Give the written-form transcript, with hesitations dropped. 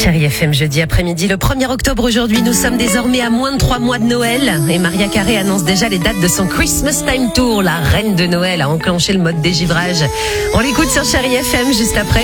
Chérie FM, jeudi après-midi, le 1er octobre aujourd'hui, nous sommes désormais à moins de 3 mois de Noël et Mariah Carey annonce déjà les dates de son Christmas Time Tour. La reine de Noël a enclenché le mode dégivrage. On l'écoute sur Chérie FM juste après.